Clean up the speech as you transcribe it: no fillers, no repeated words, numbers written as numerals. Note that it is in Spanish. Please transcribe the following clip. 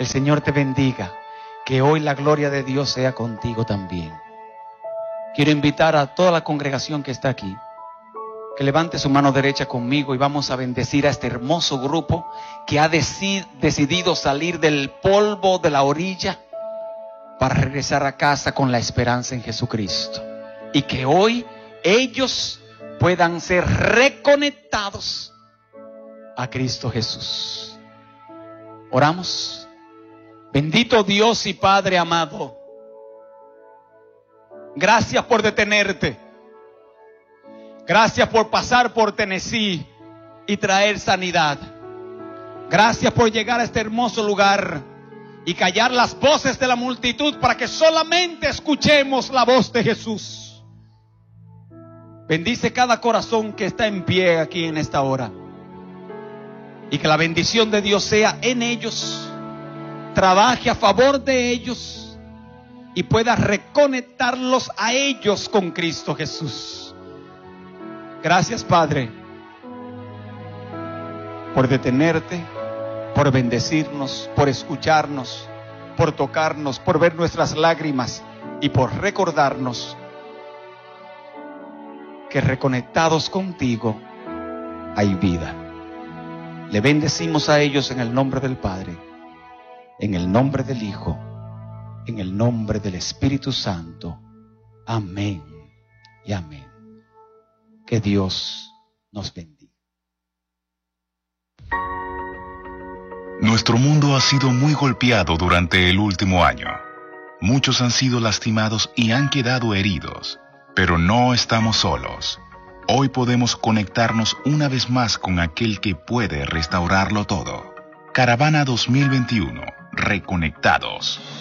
el Señor te bendiga. Que hoy la gloria de Dios sea contigo también. Quiero invitar a toda la congregación que está aquí que levante su mano derecha conmigo y vamos a bendecir a este hermoso grupo que ha decidido salir del polvo de la orilla para regresar a casa con la esperanza en Jesucristo. Y que hoy ellos puedan ser reconectados a Cristo Jesús. Oramos. Bendito Dios y Padre amado, gracias por detenerte. Gracias por pasar por Tennessee y traer sanidad. Gracias por llegar a este hermoso lugar y callar las voces de la multitud para que solamente escuchemos la voz de Jesús. Bendice cada corazón que está en pie aquí en esta hora. Y que la bendición de Dios sea en ellos, trabaje a favor de ellos y pueda reconectarlos a ellos con Cristo Jesús. Gracias, Padre, por detenerte, por bendecirnos, por escucharnos, por tocarnos, por ver nuestras lágrimas y por recordarnos que reconectados contigo hay vida. Le bendecimos a ellos en el nombre del Padre, en el nombre del Hijo, en el nombre del Espíritu Santo. Amén y amén. Que Dios nos bendiga. Nuestro mundo ha sido muy golpeado durante el último año. Muchos han sido lastimados y han quedado heridos, pero no estamos solos. Hoy podemos conectarnos una vez más con aquel que puede restaurarlo todo. Caravana 2021, reconectados.